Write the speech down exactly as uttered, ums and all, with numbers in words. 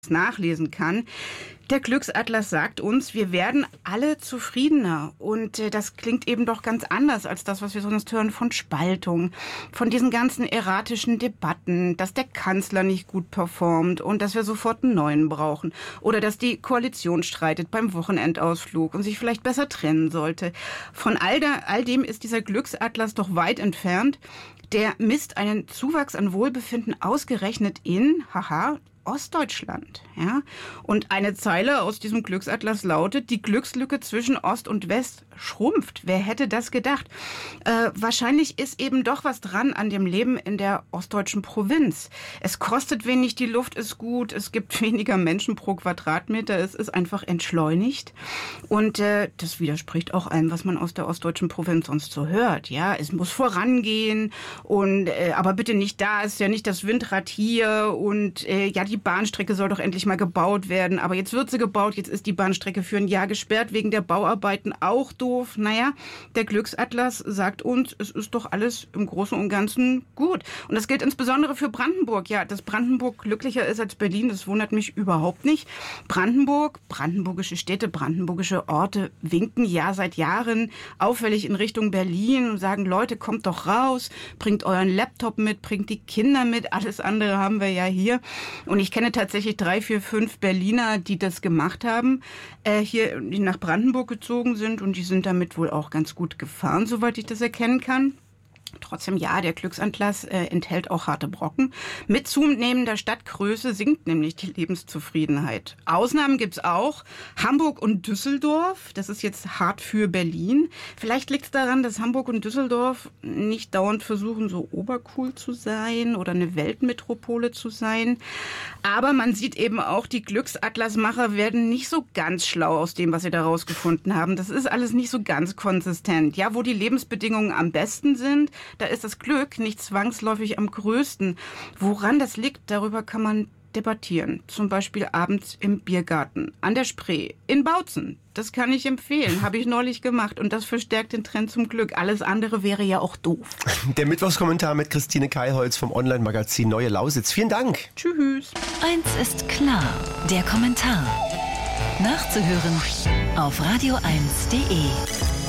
nachlesen kann. Der Glücksatlas sagt uns, wir werden alle zufriedener. Und äh, das klingt eben doch ganz anders als das, was wir sonst hören von Spaltung, von diesen ganzen erratischen Debatten, dass der Kanzler nicht gut performt und dass wir sofort einen neuen brauchen. Oder dass die Koalition streitet beim Wochenendausflug und sich vielleicht besser trennen sollte. Von all, da, all dem ist dieser Glücksatlas doch weit entfernt. Der misst einen Zuwachs an Wohlbefinden ausgerechnet in, haha, Ostdeutschland, ja. Und eine Zeile aus diesem Glücksatlas lautet, die Glückslücke zwischen Ost und West schrumpft. Wer hätte das gedacht? Äh, wahrscheinlich ist eben doch was dran an dem Leben in der ostdeutschen Provinz. Es kostet wenig, die Luft ist gut, es gibt weniger Menschen pro Quadratmeter, es ist einfach entschleunigt. Und äh, das widerspricht auch allem, was man aus der ostdeutschen Provinz sonst so hört. Ja, es muss vorangehen und äh, aber bitte nicht da, ist ja nicht das Windrad hier und äh, ja, die Bahnstrecke soll doch endlich mal gebaut werden. Aber jetzt wird sie gebaut, jetzt ist die Bahnstrecke für ein Jahr gesperrt, wegen der Bauarbeiten auch doof. Naja, der Glücksatlas sagt uns, es ist doch alles im Großen und Ganzen gut. Und das gilt insbesondere für Brandenburg. Ja, dass Brandenburg glücklicher ist als Berlin, das wundert mich überhaupt nicht. Brandenburg, brandenburgische Städte, brandenburgische Orte winken ja seit Jahren auffällig in Richtung Berlin und sagen, Leute, kommt doch raus, bringt euren Laptop mit, bringt die Kinder mit, alles andere haben wir ja hier. Und ich kenne tatsächlich drei, vier, fünf Berliner, die das gemacht haben, äh, hier, die nach Brandenburg gezogen sind und die sind damit wohl auch ganz gut gefahren, soweit ich das erkennen kann. Trotzdem, ja, der Glücksatlas äh, enthält auch harte Brocken. Mit zunehmender Stadtgröße sinkt nämlich die Lebenszufriedenheit. Ausnahmen gibt's auch. Hamburg und Düsseldorf, das ist jetzt hart für Berlin. Vielleicht liegt es daran, dass Hamburg und Düsseldorf nicht dauernd versuchen, so obercool zu sein oder eine Weltmetropole zu sein. Aber man sieht eben auch, die Glücksatlasmacher werden nicht so ganz schlau aus dem, was sie da rausgefunden haben. Das ist alles nicht so ganz konsistent. Ja, wo die Lebensbedingungen am besten sind, da ist das Glück nicht zwangsläufig am größten. Woran das liegt, darüber kann man debattieren. Zum Beispiel abends im Biergarten, an der Spree, in Bautzen. Das kann ich empfehlen, habe ich neulich gemacht. Und das verstärkt den Trend zum Glück. Alles andere wäre ja auch doof. Der Mittwochskommentar mit Christine Keilholz vom Online-Magazin Neue Lausitz. Vielen Dank. Tschüss. Eins ist klar, der Kommentar. Nachzuhören auf radio eins punkt de.